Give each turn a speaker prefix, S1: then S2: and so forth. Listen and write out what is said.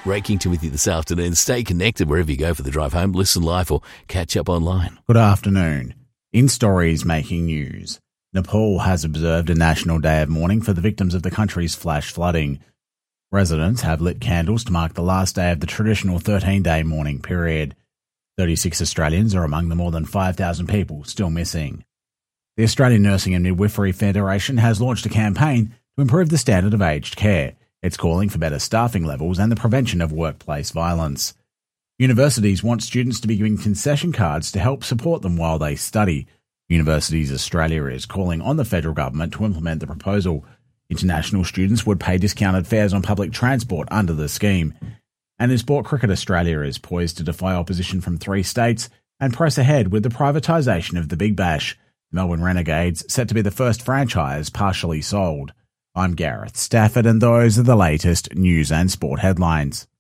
S1: Ray Kington with you this afternoon. Stay connected wherever you go for the drive home. Listen live or catch up online.
S2: Good afternoon. In stories making news, Nepal has observed a national day of mourning for the victims of the country's flash flooding. Residents have lit candles to mark the last day of the traditional 13-day mourning period. 36 Australians are among the more than 5,000 people still missing. The Australian Nursing and Midwifery Federation has launched a campaign to improve the standard of aged care. It's calling for better staffing levels and the prevention of workplace violence. Universities want students to be given concession cards to help support them while they study. Universities Australia is calling on the federal government to implement the proposal. International students would pay discounted fares on public transport under the scheme. And in sport, Cricket Australia is poised to defy opposition from 3 states and press ahead with the privatisation of the Big Bash. Melbourne Renegades set to be the first franchise partially sold. I'm Gareth Stafford, and those are the latest news and sport headlines.